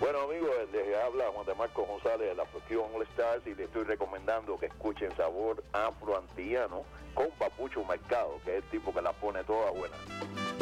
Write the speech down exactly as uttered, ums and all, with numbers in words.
Bueno, amigos, les habla Juan de Marcos González de la Fusión All Stars y les estoy recomendando que escuchen Sabor Afroantillano con Papucho Mercado, que es el tipo que la pone toda buena.